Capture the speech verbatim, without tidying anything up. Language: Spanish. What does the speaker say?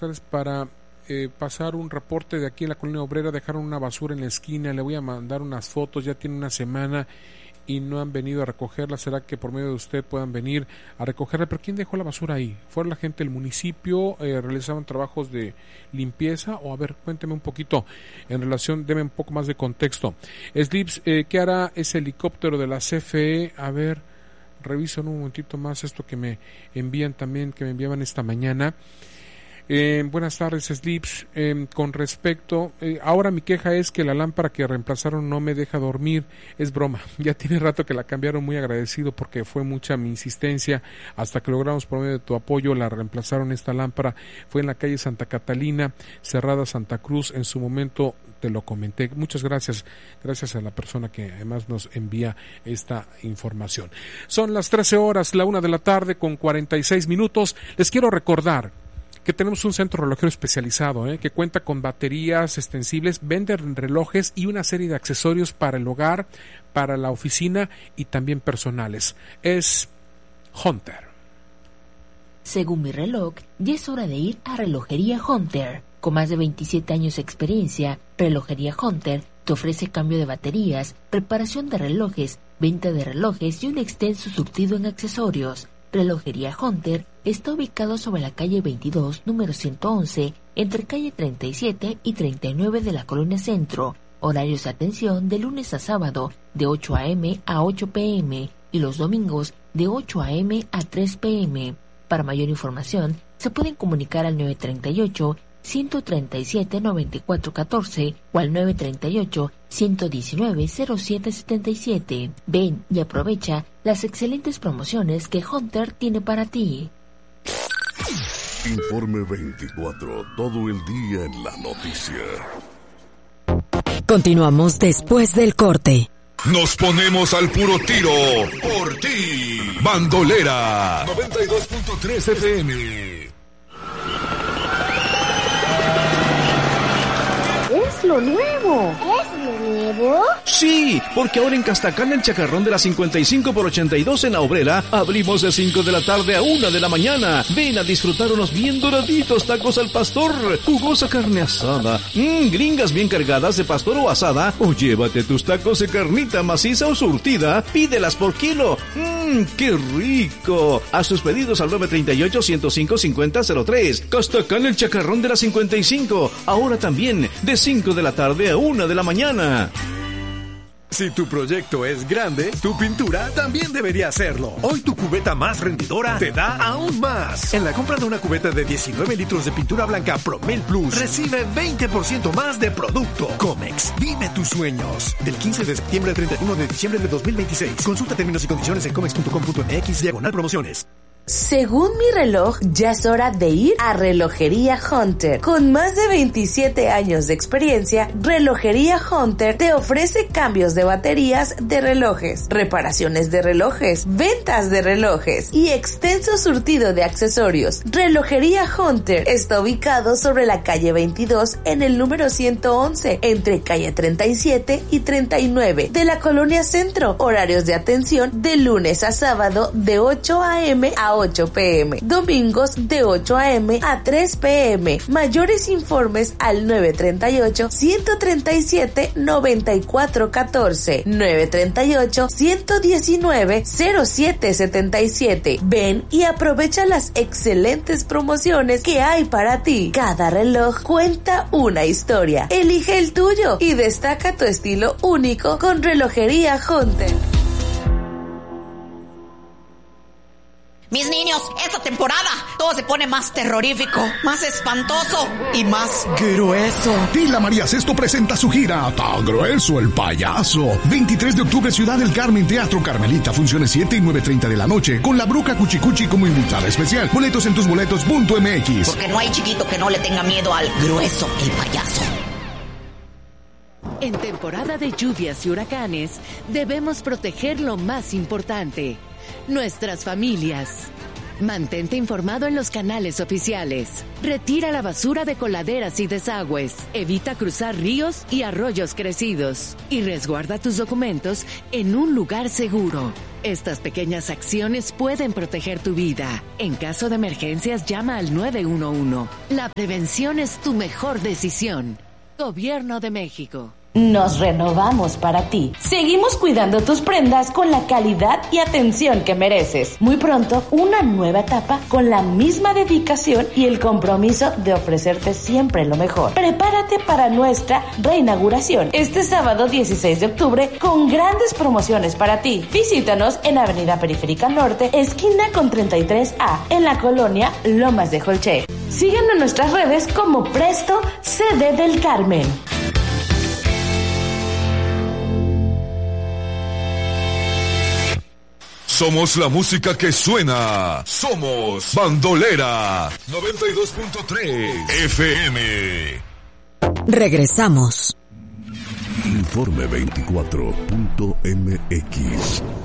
para eh, pasar un reporte de aquí en la Colonia Obrera. Dejaron una basura en la esquina, le voy a mandar unas fotos, ya tiene una semana y no han venido a recogerla. ¿Será que por medio de usted puedan venir a recogerla? ¿Pero quién dejó la basura ahí? ¿Fue la gente del municipio? Eh, ¿Realizaban trabajos de limpieza? O a ver, cuénteme un poquito en relación, deme un poco más de contexto. Slips, eh, ¿qué hará ese helicóptero de la C F E? A ver, reviso en un momentito más esto que me envían también, que me enviaban esta mañana. Eh, buenas tardes, Slips. Eh, con respecto, eh, ahora mi queja es que la lámpara que reemplazaron no me deja dormir. Es broma, ya tiene rato que la cambiaron, muy agradecido porque fue mucha mi insistencia hasta que logramos por medio de tu apoyo la reemplazaron esta lámpara. Fue en la calle Santa Catalina, Cerrada Santa Cruz, en su momento te lo comenté. Muchas gracias, gracias a la persona que además nos envía esta información. Son las trece horas, la una de la tarde con cuarenta y seis minutos. Les quiero recordar que tenemos un centro relojero especializado, ¿eh? que cuenta con baterías extensibles, vende relojes y una serie de accesorios para el hogar, para la oficina y también personales. Es Hunter. Según mi reloj, ya es hora de ir a Relojería Hunter. Con más de veintisiete años de experiencia, Relojería Hunter te ofrece cambio de baterías, reparación de relojes, venta de relojes y un extenso surtido en accesorios. Relojería Hunter está ubicado sobre la calle veintidós, número ciento once, entre calle treinta y siete y treinta y nueve de la Colonia Centro. Horarios de atención de lunes a sábado de ocho a eme a ocho pe eme y los domingos de ocho a eme a tres pe eme. Para mayor información, se pueden comunicar al nueve treinta y ocho, ciento treinta y siete, noventa y cuatro catorce o al nueve treinta y ocho, ciento diecinueve, cero siete setenta y siete. Ven y aprovecha las excelentes promociones que Hunter tiene para ti. Informe veinticuatro, todo el día en la noticia. Continuamos después del corte. Nos ponemos al puro tiro por ti. Bandolera noventa y dos punto tres efe eme. Es lo nuevo. ¿Es lo nuevo? Sí, porque ahora en Castacán, el chacarrón de la cincuenta y cinco por ochenta y dos en la Obrera, abrimos de cinco de la tarde a una de la mañana. Ven a disfrutar unos bien doraditos tacos al pastor, jugosa carne asada, mmm, gringas bien cargadas de pastor o asada, o llévate tus tacos de carnita maciza o surtida, pídelas por kilo. Mmm, qué rico. Haz tus pedidos al nueve treinta y ocho, ciento cinco, cincuenta cero tres. Castacán, el chacarrón de la cincuenta y cinco, ahora también de cinco de la tarde a una de la mañana. Si tu proyecto es grande, tu pintura también debería hacerlo. Hoy tu cubeta más rendidora te da aún más. En la compra de una cubeta de diecinueve litros de pintura blanca Promel Plus, recibe veinte por ciento más de producto. Comex, vive tus sueños. Del quince de septiembre al treinta y uno de diciembre de dos mil veintiséis. Consulta términos y condiciones en comex punto com punto eme equis diagonal promociones. Según mi reloj, ya es hora de ir a Relojería Hunter. Con más de veintisiete años de experiencia, Relojería Hunter te ofrece cambios de baterías de relojes, reparaciones de relojes, ventas de relojes y extenso surtido de accesorios. Relojería Hunter está ubicado sobre la calle veintidós en el número ciento once, entre calle treinta y siete y treinta y nueve de la Colonia Centro. Horarios de atención de lunes a sábado de ocho a eme a ocho pe eme, domingos de ocho a eme a tres pe eme. Mayores informes al nueve treinta y ocho, ciento treinta y siete, noventa y cuatro catorce, nueve treinta y ocho, ciento diecinueve, cero siete setenta y siete. Ven y aprovecha las excelentes promociones que hay para ti. Cada reloj cuenta una historia. Elige el tuyo y destaca tu estilo único con Relojería Hunter. Mis niños, esta temporada todo se pone más terrorífico, más espantoso y más grueso. Tila María Sesto presenta su gira Tan Grueso el Payaso. veintitrés de octubre, Ciudad del Carmen, Teatro Carmelita. Funciones siete y nueve treinta de la noche. Con la Bruja Cuchicuchi como invitada especial. Boletos en tusboletos punto eme equis. Porque no hay chiquito que no le tenga miedo al grueso el payaso. En temporada de lluvias y huracanes, debemos proteger lo más importante: nuestras familias. Mantente informado en los canales oficiales. Retira la basura de coladeras y desagües. Evita cruzar ríos y arroyos crecidos. Y resguarda tus documentos en un lugar seguro. Estas pequeñas acciones pueden proteger tu vida. En caso de emergencias, llama al nueve uno uno. La prevención es tu mejor decisión. Gobierno de México. Nos renovamos para ti. Seguimos cuidando tus prendas con la calidad y atención que mereces. Muy pronto, una nueva etapa con la misma dedicación y el compromiso de ofrecerte siempre lo mejor. Prepárate para nuestra reinauguración este sábado dieciséis de octubre con grandes promociones para ti. Visítanos en Avenida Periférica Norte, esquina con treinta y tres A, en la colonia Lomas de Jolché. Síguenos en nuestras redes como Presto C D del Carmen. Somos la música que suena. Somos Bandolera noventa y dos punto tres F M. Regresamos. Informe veinticuatro punto M X.